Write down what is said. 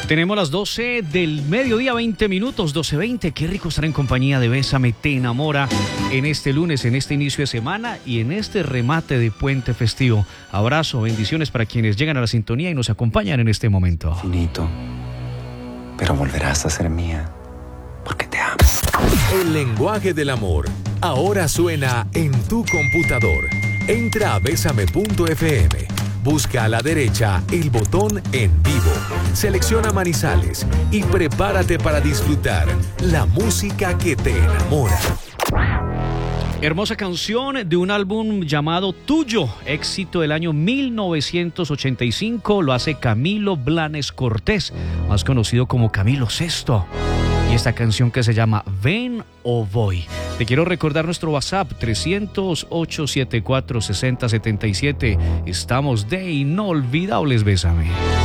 Tenemos las 12 del mediodía, 20 minutos, 12:20. Qué rico estar en compañía de Bésame Te Enamora en este lunes, en este inicio de semana y en este remate de puente festivo. Abrazo, bendiciones para quienes llegan a la sintonía y nos acompañan en este momento. Finito, pero volverás a ser mía, porque te amo. El lenguaje del amor ahora suena en tu computador. Entra a Bésame.fm. Busca a la derecha el botón En Vivo, selecciona Manizales y prepárate para disfrutar la música que te enamora. Hermosa canción de un álbum llamado Tuyo, éxito del año 1985, lo hace Camilo Blanes Cortés, más conocido como Camilo Sesto. Y esta canción que se llama Ven o Voy. Te quiero recordar nuestro WhatsApp 300-874-6077. Estamos de inolvidables, Bésame.